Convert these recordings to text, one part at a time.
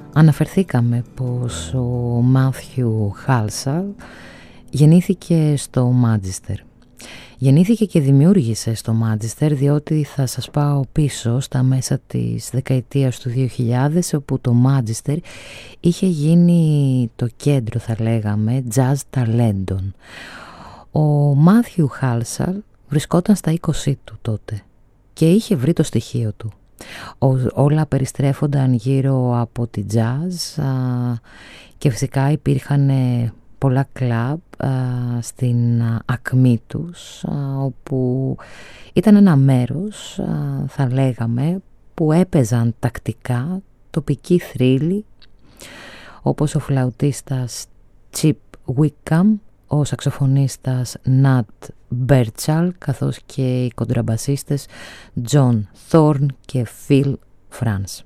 Αναφερθήκαμε πως ο Μάθιου Χάλσαλ γεννήθηκε στο Μάντσεστερ. Γεννήθηκε και δημιούργησε στο Μάντσεστερ, διότι θα σας πάω πίσω στα μέσα της δεκαετίας του 2000, όπου το Μάντσεστερ είχε γίνει το κέντρο, θα λέγαμε, jazz ταλέντων. Ο Μάθιου Χάλσαλ βρισκόταν στα 20 του τότε και είχε βρει το στοιχείο του. Όλα περιστρέφονταν γύρω από τη jazz και φυσικά υπήρχαν πολλά κλαμπ στην ακμή τους, όπου ήταν ένα μέρος, θα λέγαμε, που έπαιζαν τακτικά τοπικοί θρύλοι, όπως ο φλαουτίστας Chip Wickham, ο σαξοφωνίστας Nat Birchall, καθώς και οι κοντραμπασίστες John Thorne και Phil France.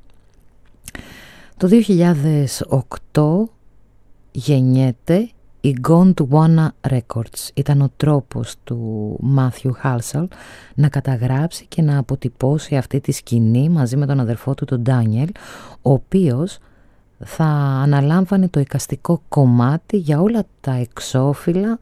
Το 2008 γεννιέται η Gondwana Records. Ήταν ο τρόπος του Μάθιου Χάλσαλ να καταγράψει και να αποτυπώσει αυτή τη σκηνή μαζί με τον αδερφό του, τον Ντάνιελ, ο οποίος θα αναλάμβανε το εικαστικό κομμάτι για όλα τα εξώφυλλα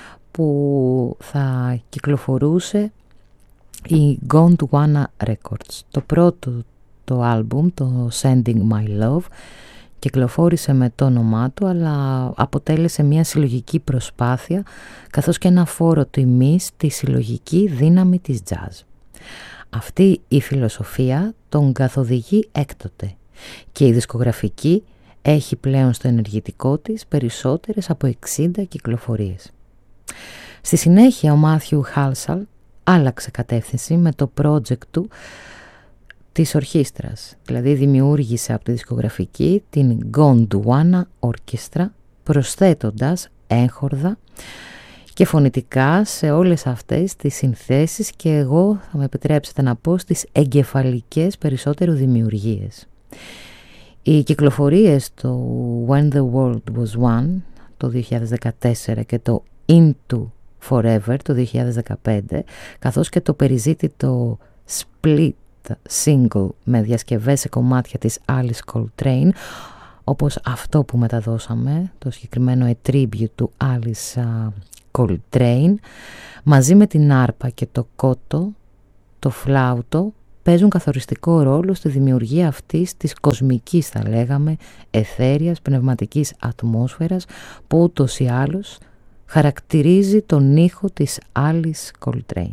που θα κυκλοφορούσε η Gondwana Records. Το πρώτο το άλμπουμ, το Sending My Love, κυκλοφόρησε με το όνομά του, αλλά αποτέλεσε μια συλλογική προσπάθεια καθώς και ένα φόρο τιμής στη συλλογική δύναμη της jazz. Αυτή η φιλοσοφία τον καθοδηγεί έκτοτε και η δισκογραφική έχει πλέον στο ενεργητικό της περισσότερες από 60 κυκλοφορίες. Στη συνέχεια ο Μάθιου Χάλσαλ άλλαξε κατεύθυνση με το project του της ορχήστρας, δηλαδή δημιούργησε από τη δισκογραφική την Gondwana Orchestra, προσθέτοντας έγχορδα και φωνητικά σε όλες αυτές τις συνθέσεις και εγώ θα με επιτρέψετε να πω στις εγκεφαλικές περισσότερο δημιουργίες. Οι κυκλοφορίες του When the World Was One το 2014 και το Into Forever το 2015, καθώς και το περιζήτητο Split single με διασκευές σε κομμάτια της Alice Coltrane, όπως αυτό που μεταδώσαμε, το συγκεκριμένο A Tribute του Alice Coltrane, μαζί με την άρπα και το κότο, το φλάουτο, παίζουν καθοριστικό ρόλο στη δημιουργία αυτής της κοσμικής, θα λέγαμε, αιθέριας πνευματικής ατμόσφαιρας που ούτως ή άλλως χαρακτηρίζει τον ήχο της Alice Coltrane.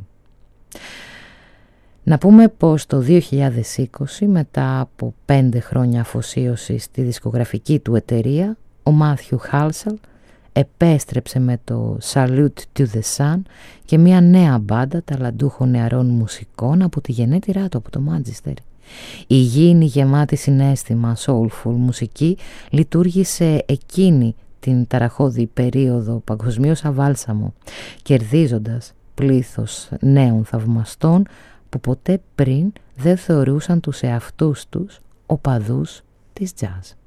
Να πούμε πως το 2020, μετά από 5 χρόνια αφοσίωση στη δισκογραφική του εταιρεία, ο Μάθιου Χάλσαλ επέστρεψε με το Salute to the Sun και μια νέα μπάντα ταλαντούχων νεαρών μουσικών από τη γενέτειρά του, από το Μάντσεστερ. Η γήινη γεμάτη συναίσθημα soulful μουσική λειτουργήσε εκείνη την ταραχώδη περίοδο παγκοσμίως αβάλσαμο, κερδίζοντας πλήθος νέων θαυμαστών που ποτέ πριν δεν θεωρούσαν τους εαυτούς τους οπαδούς της jazz.